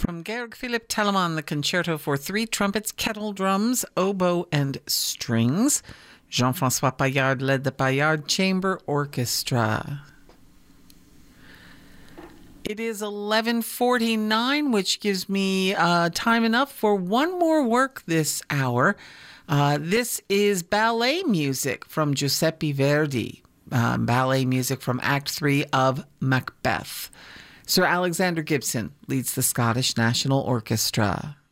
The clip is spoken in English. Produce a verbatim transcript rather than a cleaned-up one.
From Georg Philipp Telemann, the Concerto for Three Trumpets, Kettle Drums, Oboe, and Strings. Jean-François Paillard led the Paillard Chamber Orchestra. It is eleven forty-nine, which gives me uh, time enough for one more work this hour. Uh, this is ballet music from Giuseppe Verdi, uh, ballet music from Act three of Macbeth. Sir Alexander Gibson leads the Scottish National Orchestra.